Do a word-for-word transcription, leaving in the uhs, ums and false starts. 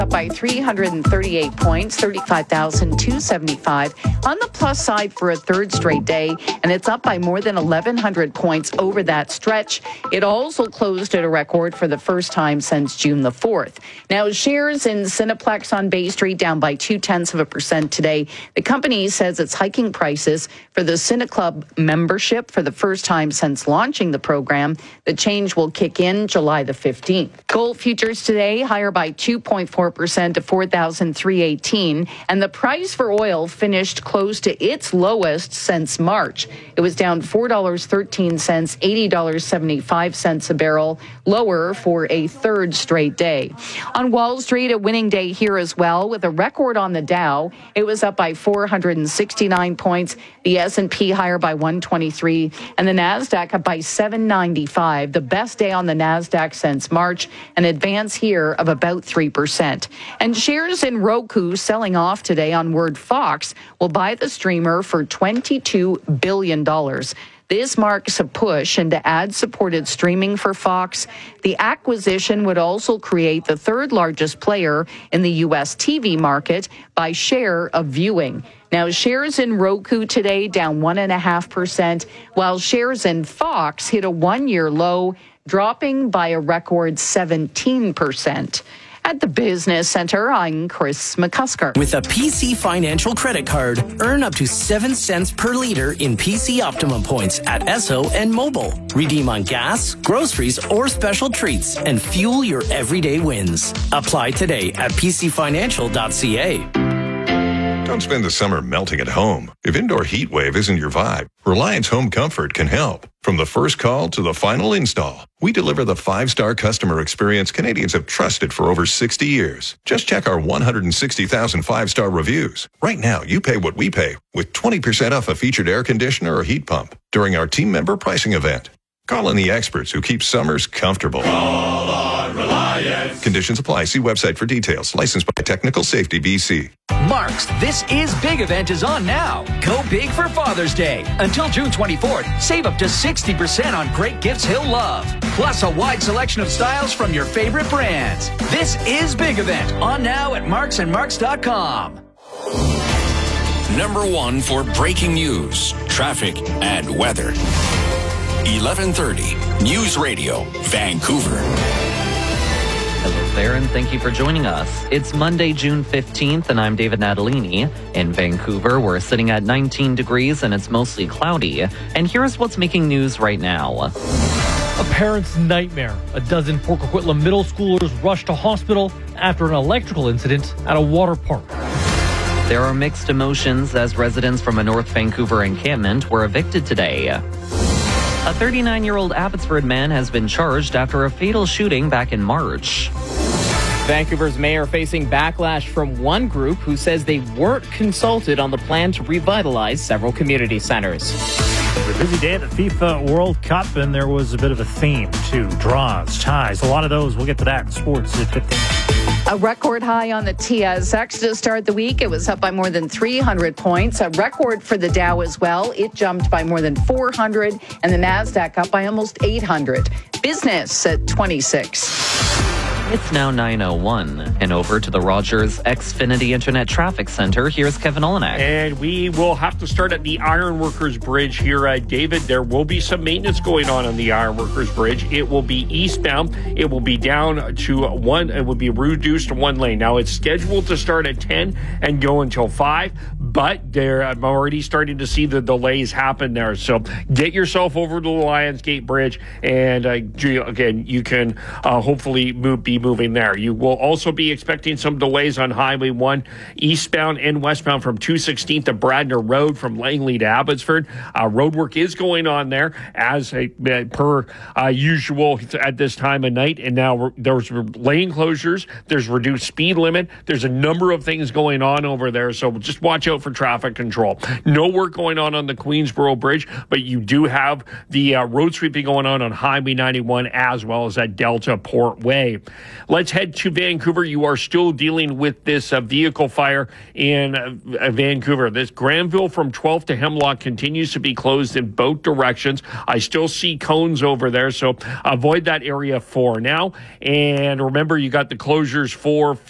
up by three hundred thirty-eight points, thirty-five thousand two hundred seventy-five. On the plus side for a third straight day, and it's up by more than eleven hundred points over that stretch. It also closed at a record for the first time since June the fourth. Now, shares in Cineplex on Bay Street down by two-tenths of a percent today. The company says it's hiking prices for the CineClub membership for the first time since launching the program. The change will kick in July the fifteenth. Gold futures today higher by two point four percent to four thousand three hundred eighteen, and the price for oil finished close to its lowest since March. It was down four dollars and thirteen cents, eighty dollars and seventy-five cents a barrel, lower for a third straight day. On Wall Street, a winning day here as well, with a record on the Dow. It was up by four hundred sixty-nine points, the S and P higher by one hundred twenty-three, and the Nasdaq up by seven hundred ninety-five, the best day on the Nasdaq since March, an advance here of about three percent. And shares in Roku selling off today on word Fox will buy the streamer for twenty-two billion dollars. This marks a push into ad-supported streaming for Fox. The acquisition would also create the third largest player in the U S T V market by share of viewing. Now, shares in Roku today down one point five percent, while shares in Fox hit a one-year low, dropping by a record seventeen percent. At the Business Center, I'm Chris McCusker. With a P C Financial credit card, earn up to seven cents per liter in P C Optimum points at Esso and Mobile. Redeem on gas, groceries, or special treats, and fuel your everyday wins. Apply today at p c financial dot c a. Don't spend the summer melting at home. If indoor heat wave isn't your vibe, Reliance Home Comfort can help. From the first call to the final install, we deliver the five-star customer experience Canadians have trusted for over sixty years. Just check our one hundred sixty thousand five-star reviews. Right now, you pay what we pay with twenty percent off a featured air conditioner or heat pump during our team member pricing event. Call in the experts who keep summers comfortable. Call on Reliance. Conditions apply. See website for details. Licensed by Technical Safety B C. Mark's This Is Big event is on now. Go big for Father's Day. Until June twenty-fourth, save up to sixty percent on great gifts he'll love. Plus a wide selection of styles from your favorite brands. This Is Big event on now at marks and marks dot com. Number one for breaking news, traffic, and weather. eleven thirty News Radio, Vancouver. Hello there, and thank you for joining us. It's Monday, June fifteenth, and I'm David Natalini. In Vancouver, we're sitting at nineteen degrees, and it's mostly cloudy. And here's what's making news right now. A parent's nightmare. A dozen Port Coquitlam middle schoolers rushed to hospital after an electrical incident at a water park. There are mixed emotions as residents from a North Vancouver encampment were evicted today. A thirty-nine-year-old Abbotsford man has been charged after a fatal shooting back in March. Vancouver's mayor facing backlash from one group who says they weren't consulted on the plan to revitalize several community centers. A busy day at the FIFA World Cup, and there was a bit of a theme to draws, ties, a lot of those. We'll get to that in sports at fifteen. A record high on the T S X to start the week. It was up by more than three hundred points. A record for the Dow as well. It jumped by more than four hundred, and the Nasdaq up by almost eight hundred. Business at twenty-six. It's now nine oh one, and over to the Rogers Xfinity Internet Traffic Center. Here's Kevin Olenek. And we will have to start at the Ironworkers Bridge here, uh, David. There will be some maintenance going on on the Ironworkers Bridge. It will be eastbound. It will be down to one. It will be reduced to one lane. Now, it's scheduled to start at ten and go until five, but there, I'm already starting to see the delays happen there. So get yourself over to the Lionsgate Bridge, and uh, again, you can uh, hopefully move, be moving there. You will also be expecting some delays on Highway one eastbound and westbound from two sixteenth to Bradner Road from Langley to Abbotsford. Uh, road work is going on there as a, uh, per uh, usual at this time of night. And now there's lane closures. There's reduced speed limit. There's a number of things going on over there. So just watch out for traffic control. No work going on on the Queensboro Bridge, but you do have the uh, road sweeping going on on Highway ninety-one as well as at Delta Port Way. Let's head to Vancouver. You are still dealing with this uh, vehicle fire in uh, Vancouver. This Granville from twelfth to Hemlock continues to be closed in both directions. I still see cones over there, so avoid that area for now. And remember, you got the closures for